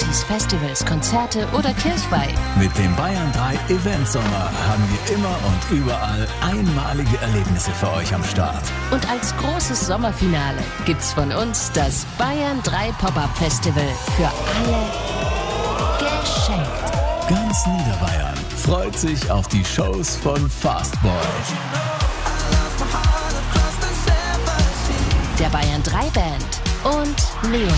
Partys, Festivals, Konzerte oder Kirchweih. Mit dem Bayern 3 Event Sommer haben wir immer und überall einmalige Erlebnisse für euch am Start. Und als großes Sommerfinale gibt's von uns das Bayern 3 Pop-Up Festival für alle geschenkt. Ganz Niederbayern freut sich auf die Shows von Fastboy, der Bayern 3 Band und Leonie.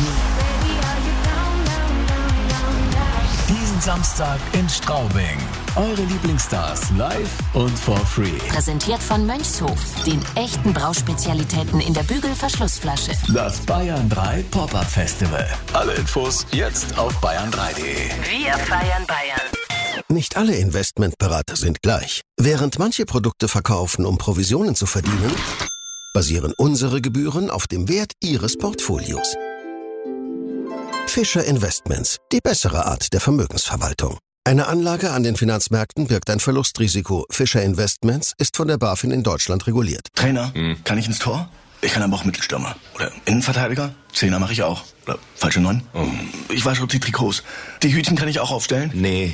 Diesen Samstag in Straubing. Eure Lieblingsstars live und for free. Präsentiert von Mönchshof, den echten Brauspezialitäten in der Bügelverschlussflasche. Das Bayern 3 Pop-Up Festival. Alle Infos jetzt auf bayern3.de. Wir feiern Bayern. Nicht alle Investmentberater sind gleich. Während manche Produkte verkaufen, um Provisionen zu verdienen, basieren unsere Gebühren auf dem Wert Ihres Portfolios. Fischer Investments, die bessere Art der Vermögensverwaltung. Eine Anlage an den Finanzmärkten birgt ein Verlustrisiko. Fischer Investments ist von der BaFin in Deutschland reguliert. Trainer, kann ich ins Tor? Ich kann aber auch Mittelstürmer. Oder Innenverteidiger? Zehner mache ich auch. Oder falsche 9? Ich wasche die Trikots. Die Hütchen kann ich auch aufstellen? Nee.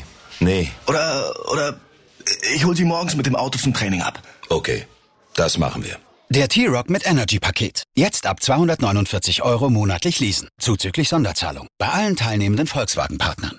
Oder ich hol sie morgens mit dem Auto zum Training ab. Okay, das machen wir. Der T-Rock mit Energy-Paket. Jetzt ab 249 € monatlich leasen. Zuzüglich Sonderzahlung. Bei allen teilnehmenden Volkswagen-Partnern.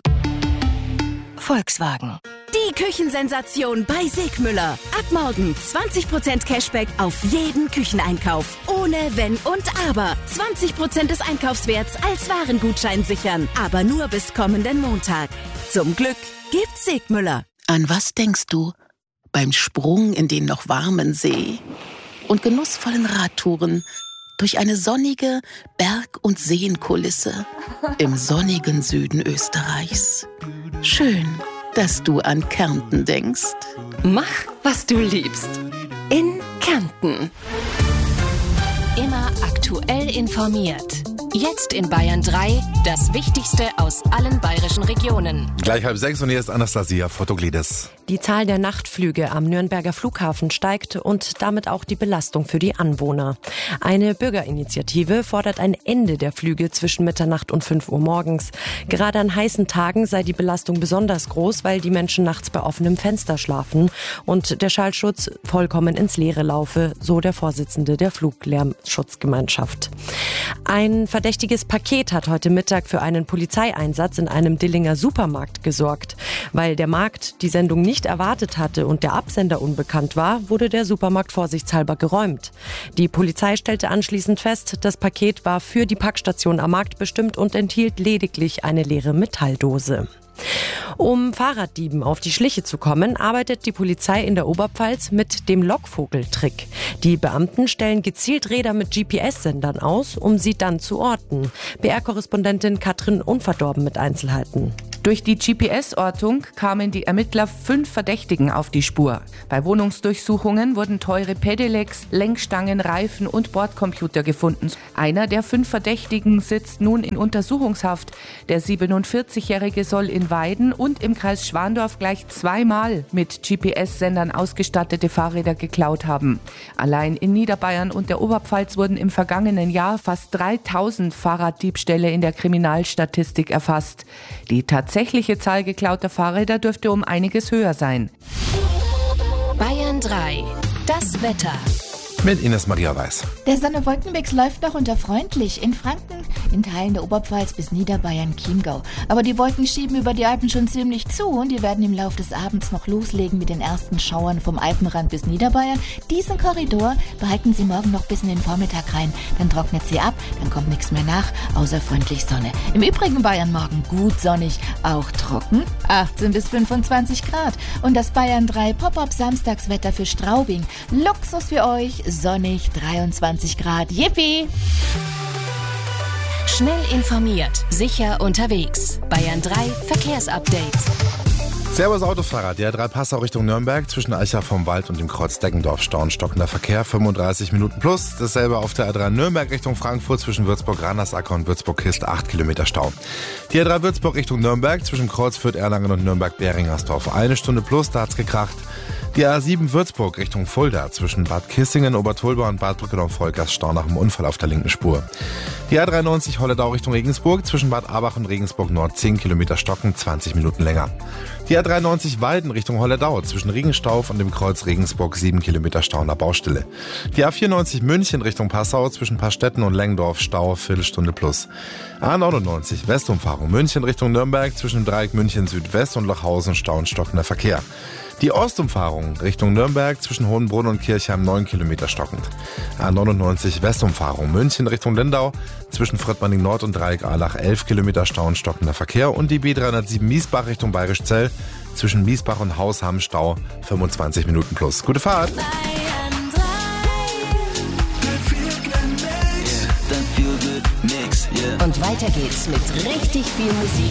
Volkswagen. Die Küchensensation bei Segmüller. Ab morgen 20% Cashback auf jeden Kücheneinkauf. Ohne Wenn und Aber. 20% des Einkaufswerts als Warengutschein sichern. Aber nur bis kommenden Montag. Zum Glück gibt's Segmüller. An was denkst du beim Sprung in den noch warmen See und genussvollen Radtouren durch eine sonnige Berg- und Seenkulisse im sonnigen Süden Österreichs? Schön, dass du an Kärnten denkst. Mach, was du liebst. In Kärnten. Immer aktuell informiert. Jetzt in Bayern 3, das Wichtigste aus allen bayerischen Regionen. Gleich 5:30 und hier ist Anastasia Fotoglides. Die Zahl der Nachtflüge am Nürnberger Flughafen steigt und damit auch die Belastung für die Anwohner. Eine Bürgerinitiative fordert ein Ende der Flüge zwischen Mitternacht und 5 Uhr morgens. Gerade an heißen Tagen sei die Belastung besonders groß, weil die Menschen nachts bei offenem Fenster schlafen und der Schallschutz vollkommen ins Leere laufe, so der Vorsitzende der Fluglärmschutzgemeinschaft. Ein verdächtiges Paket hat heute Mittag für einen Polizeieinsatz in einem Dillinger Supermarkt gesorgt. Weil der Markt die Sendung nicht erwartet hatte und der Absender unbekannt war, wurde der Supermarkt vorsichtshalber geräumt. Die Polizei stellte anschließend fest, das Paket war für die Packstation am Markt bestimmt und enthielt lediglich eine leere Metalldose. Um Fahrraddieben auf die Schliche zu kommen, arbeitet die Polizei in der Oberpfalz mit dem Lockvogeltrick. Die Beamten stellen gezielt Räder mit GPS-Sendern aus, um sie dann zu orten. BR-Korrespondentin Katrin Unverdorben mit Einzelheiten. Durch die GPS-Ortung kamen die Ermittler 5 Verdächtigen auf die Spur. Bei Wohnungsdurchsuchungen wurden teure Pedelecs, Lenkstangen, Reifen und Bordcomputer gefunden. Einer der 5 Verdächtigen sitzt nun in Untersuchungshaft. Der 47-Jährige soll in Weiden und im Kreis Schwandorf gleich 2-mal mit GPS-Sendern ausgestattete Fahrräder geklaut haben. Allein in Niederbayern und der Oberpfalz wurden im vergangenen Jahr fast 3000 Fahrraddiebstähle in der Kriminalstatistik erfasst. Die tatsächliche Zahl geklauter Fahrräder dürfte um einiges höher sein. Bayern 3, das Wetter. Mit Ines Maria Weiß. Der Sonne-Wolkenmix läuft noch unter freundlich in Franken, in Teilen der Oberpfalz bis Niederbayern, Chiemgau. Aber die Wolken schieben über die Alpen schon ziemlich zu und die werden im Laufe des Abends noch loslegen mit den ersten Schauern vom Alpenrand bis Niederbayern. Diesen Korridor behalten Sie morgen noch bis in den Vormittag rein. Dann trocknet sie ab, dann kommt nichts mehr nach, außer freundlich Sonne. Im Übrigen Bayern morgen gut sonnig, auch trocken, 18 bis 25 Grad. Und das Bayern 3 Pop-Up-Samstagswetter für Straubing. Luxus für euch, sonnig, 23 Grad. Yippie! Schnell informiert, sicher unterwegs. Bayern 3 Verkehrsupdate. Servus Autofahrer, die A3 Passau Richtung Nürnberg zwischen Eichach vom Wald und dem Kreuz Deggendorf stauen stockender Verkehr, 35 Minuten plus. Dasselbe auf der A3 Nürnberg Richtung Frankfurt zwischen Würzburg-Randersacker und Würzburg-Kist, 8 Kilometer Stau. Die A3 Würzburg Richtung Nürnberg zwischen Kreuz Fürth Erlangen und Nürnberg-Beringersdorf, 1 Stunde plus, da hat's gekracht. Die A7 Würzburg Richtung Fulda zwischen Bad Kissingen, Obertolba und Bad Brücke-Volkers Stau nach dem Unfall auf der linken Spur. Die A93 Holledau Richtung Regensburg zwischen Bad Abach und Regensburg Nord 10 Kilometer stocken, 20 Minuten länger. Die A93 Weiden Richtung Holledau zwischen Regenstauf und dem Kreuz Regensburg 7 Kilometer Stau an der Baustelle. Die A94 München Richtung Passau zwischen Pastetten und Lengdorf Stau, Viertelstunde plus. A99 Westumfahrung München Richtung Nürnberg zwischen Dreieck München Südwest und Lochhausen Stau und stockender Verkehr. Die Ostumfahrung Richtung Nürnberg zwischen Hohenbrunn und Kirchheim 9 Kilometer stockend. A99 Westumfahrung München Richtung Lindau zwischen Fröttmanning Nord und Dreieck Ahlach 11 Kilometer Stau und stockender Verkehr. Und die B307 Miesbach Richtung Bayerischzell zwischen Miesbach und Hausham Stau 25 Minuten plus. Gute Fahrt! Und weiter geht's mit richtig viel Musik.